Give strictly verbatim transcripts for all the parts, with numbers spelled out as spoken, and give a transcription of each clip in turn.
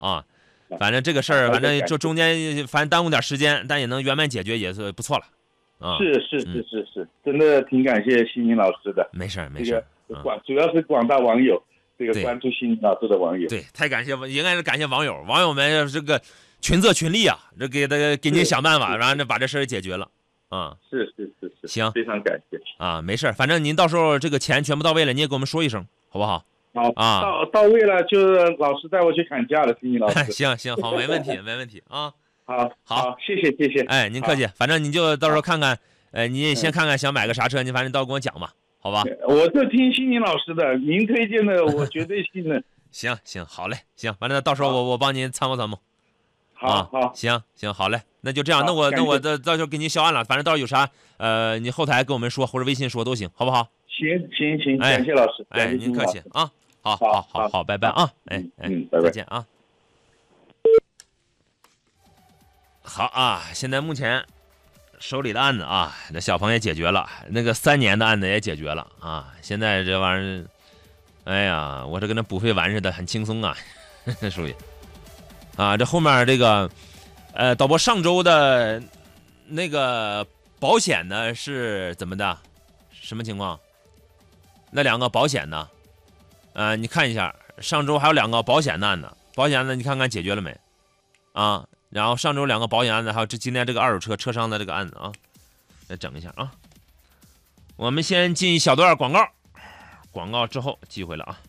啊。反正这个事儿，反正就中间反正耽误点时间，但也能圆满解决，也是不错了。啊， 是是是是是，真的挺感谢新民老师的。 没事没事， 这个广主要是广大网友，这个关注新民老师的网友， 对，太感谢，应该是感谢网友，网友们这个群策群力啊，这给他给您想办法，然后这把这事儿解决了。啊， 是是是是， 行， 非常感谢啊，没事，反正您到时候这个钱全部到位了，你也给我们说一声，好不好？ 好啊， 到到位了，就是老师带我去砍价了，新民老师。 行行好，没问题没问题啊。 好， 好， 谢谢谢谢。 哎，您客气，反正你就到时候看看，呃，你也先看看想买个啥车，你反正到时候跟我讲吧，好吧？ 我就听新民老师的，您推荐的我绝对信任。 行行，好嘞，行，反正到时候我我帮您参谋参谋。 好好， 行行，好嘞，那就这样，那我那我到到时候给您销案了，反正到时候有啥，呃，你后台跟我们说或者微信说都行，好不好？ 行行行，感谢老师， 哎，您客气啊，好好好好，拜拜啊，哎哎，再见啊。好啊，现在目前手里的案子啊，那小鹏也解决了，那个三年的案子也解决了啊，现在这玩意儿，哎呀，我这跟那补费完似的，很轻松啊，属于。啊，这后面这个，呃，导播上周的那个保险呢是怎么的？什么情况？那两个保险呢？呃，你看一下，上周还有两个保险的案子，保险案子你看看解决了没？啊，然后上周两个保险案子，还有这今天这个二手车车商的这个案子啊，再整一下啊。我们先进一小段广告，广告之后机会了啊。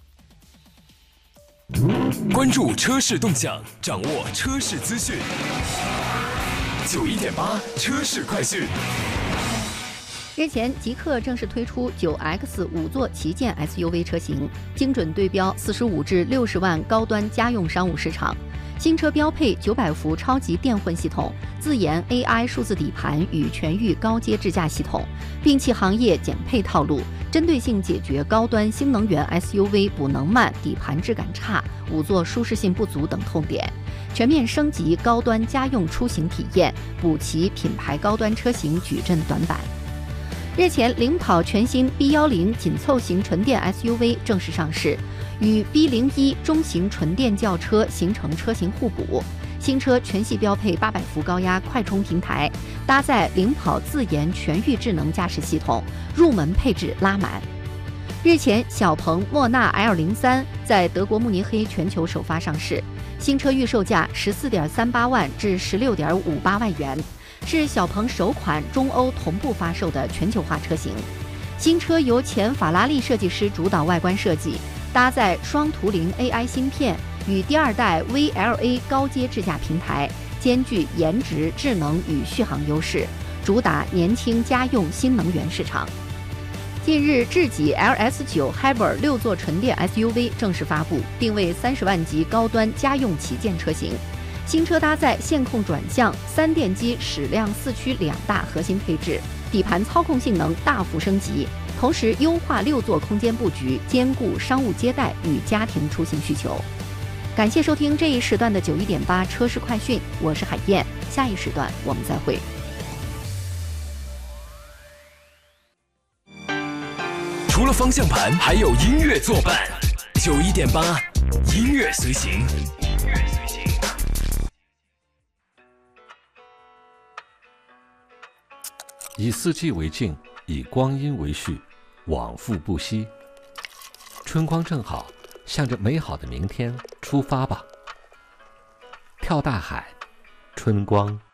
关注车市动向，掌握车市资讯。九一点八车市快讯。 日前，极氪正式推出九 X 五座旗舰 S U V 车型，精准对标四十五至六十万高端家用商务市场。新车标配九百伏超级电混系统、自研 A I 数字底盘与全域高阶智驾系统，摒弃行业减配套路，针对性解决高端新能源 S U V 补能慢、底盘质感差、五座舒适性不足等痛点，全面升级高端家用出行体验，补齐品牌高端车型矩阵短板。日前，领跑全新 B 一零紧凑型纯电 S U V 正式上市，与 B 零一中型纯电轿车形成车型互补。新车全系标配八百伏高压快充平台，搭载领跑自研全域智能驾驶系统，入门配置拉满。日前，小鹏莫纳 L 零三在德国慕尼黑全球首发上市，新车预售价十四点三八万至十六点五八万元。是小鹏首款中欧同步发售的全球化车型。新车由前法拉利设计师主导外观设计，搭载双图灵 A I 芯片与第二代 V L A 高阶智驾平台，兼具颜值、智能与续航优势，主打年轻家用新能源市场。近日，智己 L S 九 Hybrid 六座纯电 S U V 正式发布，定位三十万级高端家用旗舰车型。新车搭载线控转向、三电机矢量四驱两大核心配置，底盘操控性能大幅升级，同时优化六座空间布局，兼顾商务接待与家庭出行需求。感谢收听这一时段的九一点八车市快讯，我是海燕，下一时段我们再会。 除了方向盘，还有音乐作伴。九一点八，音乐随行。 以四季为镜，以光阴为序，往复不息。春光正好，向着美好的明天出发吧。跳大海，春光。